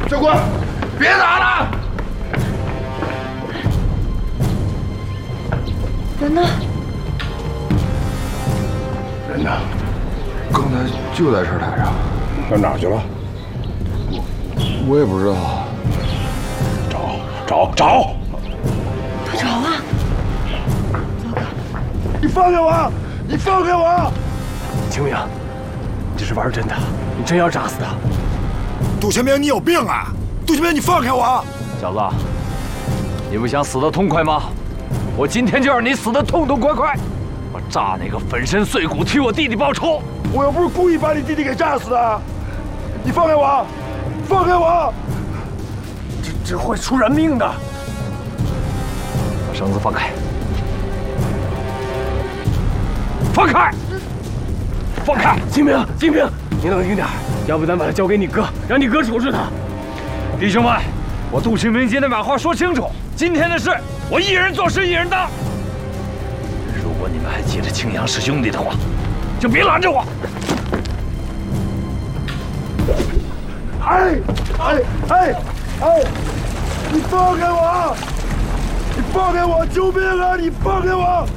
教官，别打了！ 人呢？ 人呢？刚才就在这台上。 到哪儿去了？ 我也不知道。 找！ 快找啊！ 你放开我！你放开我！ 清明，你这是玩真的？你真要炸死他？ 杜前明，你有病啊！杜前明，你放开我！ 小子，你不想死得痛快吗？我今天就让你死得痛痛快快！我炸那个粉身碎骨，替我弟弟报仇！ 我又不是故意把你弟弟给炸死的！你放开我！放开我！ 这会出人命的！把绳子放开！放开！放开！金平，你冷静点，要不咱把他交给你哥，让你哥处置他。弟兄们，我杜清明今天把话说清楚，今天的事我一人做事一人当。如果你们还记得青阳是兄弟的话，就别拦着我。 你放开我！你放开我！救命啊！你放开我！